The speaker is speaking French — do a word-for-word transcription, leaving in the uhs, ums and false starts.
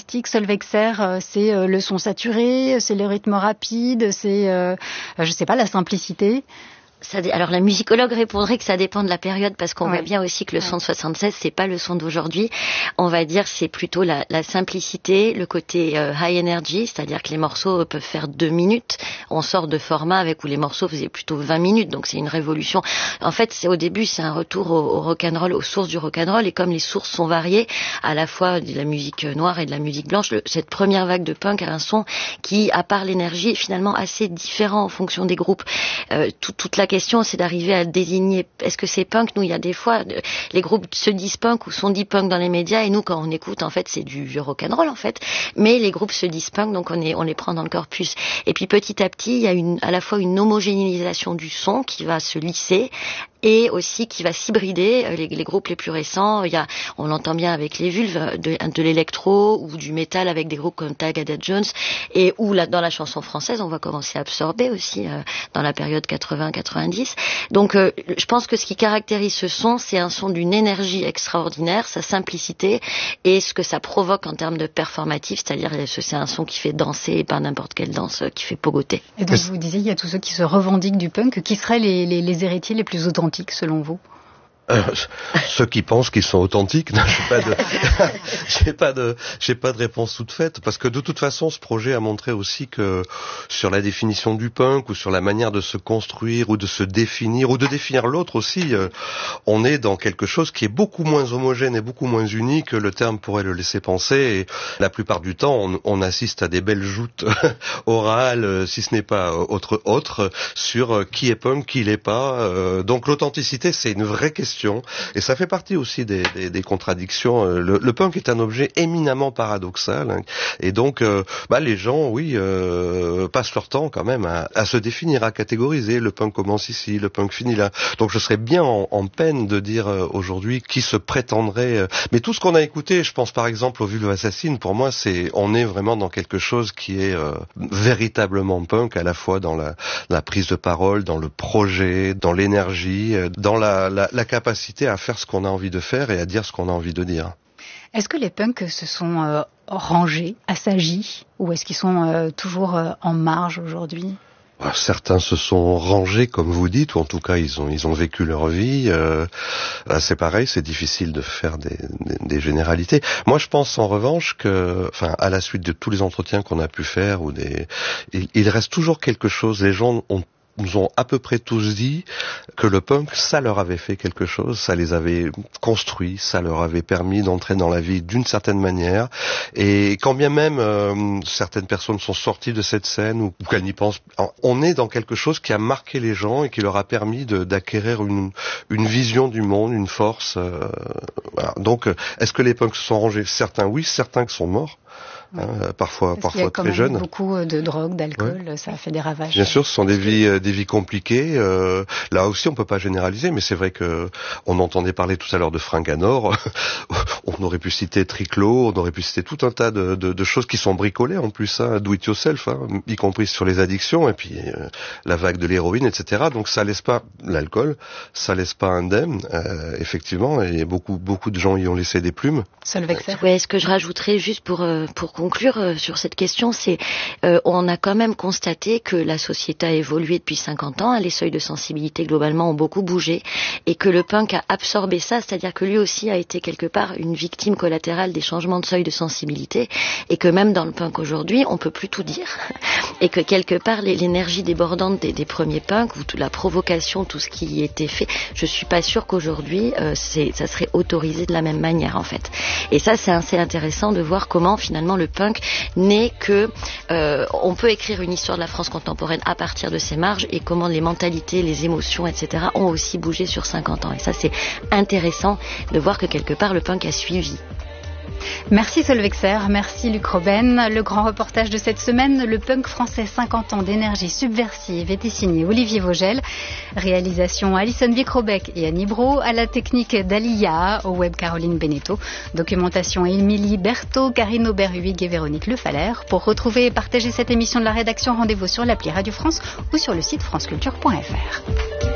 caractéristique, Solveig Serre, c'est euh, le son saturé, c'est le rythme rapide, c'est, euh, je sais pas, la simplicité? Ça dé... Alors la musicologue répondrait que ça dépend de la période, parce qu'on ouais. voit bien aussi que le ouais. son de soixante-seize, c'est pas le son d'aujourd'hui. On va dire c'est plutôt la, la simplicité, le côté euh, high energy, c'est-à-dire que les morceaux peuvent faire deux minutes. On sort de format avec où les morceaux faisaient plutôt vingt minutes, donc c'est une révolution. En fait, c'est au début, c'est un retour au, au rock'n'roll, aux sources du rock'n'roll, et comme les sources sont variées, à la fois de la musique noire et de la musique blanche, le, cette première vague de punk a un son qui, à part l'énergie, est finalement assez différent en fonction des groupes. Euh, tout, toute la question, c'est d'arriver à désigner, est-ce que c'est punk? Nous, il y a des fois, les groupes se disent punk ou sont dit punk dans les médias, et nous, quand on écoute, en fait, c'est du vieux rock'n'roll, en fait. Mais les groupes se disent punk, donc on, est, on les prend dans le corpus. Et puis, petit à petit, il y a une, à la fois une homogénéisation du son qui va se lisser, et aussi qui va s'hybrider. Les, les groupes les plus récents, il y a, on l'entend bien avec les Vulves, de, de l'électro ou du métal avec des groupes comme Tag Ada Jones, et où là, dans la chanson française, on va commencer à absorber aussi euh, dans la période quatre-vingts quatre-vingt-dix. Donc, euh, je pense que ce qui caractérise ce son, c'est un son d'une énergie extraordinaire, sa simplicité et ce que ça provoque en termes de performatif, c'est-à-dire que c'est un son qui fait danser et pas n'importe quelle danse, qui fait pogoter. Et donc, vous disiez, il y a tous ceux qui se revendiquent du punk. Qui seraient les, les, les héritiers les plus authentiques selon vous? Euh, ceux qui pensent qu'ils sont authentiques, non, j'ai pas de, j'ai pas de, j'ai pas de réponse toute faite, parce que de toute façon, ce projet a montré aussi que sur la définition du punk ou sur la manière de se construire ou de se définir ou de définir l'autre aussi, euh, on est dans quelque chose qui est beaucoup moins homogène et beaucoup moins uni que le terme pourrait le laisser penser. Et la plupart du temps, on, on assiste à des belles joutes orales, si ce n'est pas autre autre, sur qui est punk, qui l'est pas. Euh, donc l'authenticité, c'est une vraie question. Et ça fait partie aussi des, des, des contradictions. Le, le punk est un objet éminemment paradoxal, hein, et donc euh, bah, les gens, oui, euh, passent leur temps quand même à, à se définir, à catégoriser. Le punk commence ici, le punk finit là. Donc je serais bien en, en peine de dire euh, aujourd'hui qui se prétendrait. Euh, mais tout ce qu'on a écouté, je pense par exemple aux Vulves Assassines, pour moi, c'est on est vraiment dans quelque chose qui est euh, véritablement punk, à la fois dans la, la prise de parole, dans le projet, dans l'énergie, dans la, la, la capacité à faire ce qu'on a envie de faire et à dire ce qu'on a envie de dire. Est-ce que les punks se sont euh, rangés, assagis, ou est-ce qu'ils sont euh, toujours euh, en marge aujourd'hui? Certains se sont rangés, comme vous dites, ou en tout cas ils ont ils ont vécu leur vie. Euh, c'est pareil, c'est difficile de faire des, des, des généralités. Moi, je pense en revanche que, enfin, à la suite de tous les entretiens qu'on a pu faire, ou des, il, il reste toujours quelque chose. Les gens ont nous ont à peu près tous dit que le punk, ça leur avait fait quelque chose, ça les avait construits, ça leur avait permis d'entrer dans la vie d'une certaine manière. Et quand bien même euh, certaines personnes sont sorties de cette scène ou, ou qu'elles n'y pensent, on est dans quelque chose qui a marqué les gens et qui leur a permis de, d'acquérir une, une vision du monde, une force. Euh, voilà. Donc, est-ce que les punks se sont rangés? Certains oui, certains qui sont morts. Ouais. Hein, parfois, Parce parfois très jeunes. Il y a beaucoup de drogue, d'alcool, ouais. Ça a fait des ravages. Bien sûr, ce sont des vies, euh, des vies compliquées. Euh, là aussi, on peut pas généraliser, mais c'est vrai que on entendait parler tout à l'heure de fringues à Nord. On aurait pu citer Triclo, on aurait pu citer tout un tas de, de, de choses qui sont bricolées en plus, hein, do it yourself, hein, y compris sur les addictions et puis euh, la vague de l'héroïne, et cetera. Donc ça laisse pas l'alcool, ça laisse pas indemne, euh, effectivement, et beaucoup, beaucoup de gens y ont laissé des plumes. Solveig Serre. Ouais, ce que je rajouterais juste pour euh, pour conclure euh, sur cette question, c'est euh, on a quand même constaté que la société a évolué depuis cinquante ans, hein, les seuils de sensibilité globalement ont beaucoup bougé, et que le punk a absorbé ça, c'est-à-dire que lui aussi a été quelque part une victime collatérale des changements de seuil de sensibilité, et que même dans le punk aujourd'hui, on peut plus tout dire, et que quelque part l'énergie débordante des, des premiers punks, ou toute la provocation, tout ce qui y était fait, je suis pas sûre qu'aujourd'hui euh, c'est, ça serait autorisé de la même manière en fait. Et ça, c'est assez intéressant de voir comment finalement le punk n'est que euh, on peut écrire une histoire de la France contemporaine à partir de ses marges, et comment les mentalités, les émotions, et cetera ont aussi bougé sur cinquante ans. Et ça, c'est intéressant de voir que quelque part le punk a suivi. Merci Solveig Serre, merci Luc Robben. Le grand reportage de cette semaine, le punk français cinquante ans d'énergie subversive, était signé Olivier Vogel. Réalisation Alison Vic-Robec et Annie Brault, à la technique d'Alia, au web Caroline Beneteau. Documentation Émilie Berthaud, Karine Aubert-Huyghe et Véronique Lefalaire. Pour retrouver et partager cette émission de la rédaction, rendez-vous sur l'appli Radio France ou sur le site franceculture point f r.